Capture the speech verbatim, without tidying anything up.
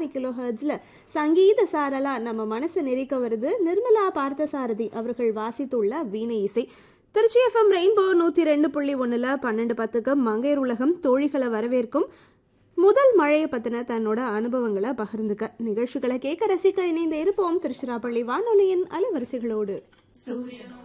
நாலு கிலோ ஹெர்ட்ஸ்ல சங்கீத சாரலா நம்ம மனசு நெறிக்க வருது நிர்மலா பார்த்தசாரதி அவர்கள் வாசித்துள்ள வீணை இசை. திருச்சி எஃப்எம் ரெயின்போ நூத்தி ரெண்டு புள்ளி ஒண்ணுல பன்னெண்டு பத்துக்கு மங்கையர் உலகம் தோழிகளை வரவேற்கும். முதல் மழையை பத்தின தன்னோட அனுபவங்களை பகிர்ந்துக்க நிகழ்ச்சிகளை கேட்க ரசிக்க இணைந்து இருப்போம் திருச்சிராப்பள்ளி வானொலியின் அலைவரிசைகளோடு.